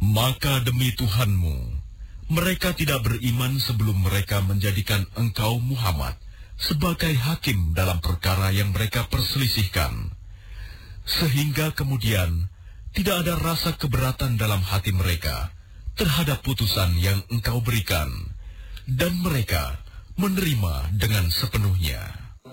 Maka demi Tuhanmu, mereka tidak beriman sebelum mereka menjadikan engkau Muhammad sebagai hakim dalam perkara yang mereka perselisihkan. Sehingga kemudian tidak ada rasa keberatan dalam hati mereka terhadap putusan yang engkau berikan, dan mereka menerima dengan sepenuhnya.